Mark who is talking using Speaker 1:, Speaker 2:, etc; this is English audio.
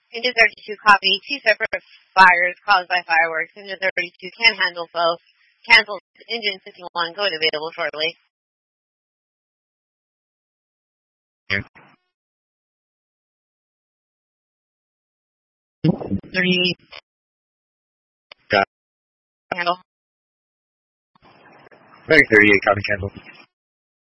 Speaker 1: Engine 32 copy. 2 separate fires caused by fireworks. Engine 32 can handle both. Cancelled. Engine 51 going available shortly.
Speaker 2: Yeah.
Speaker 1: 38.
Speaker 2: Got
Speaker 1: Handle.
Speaker 2: Very 38 copy cancel.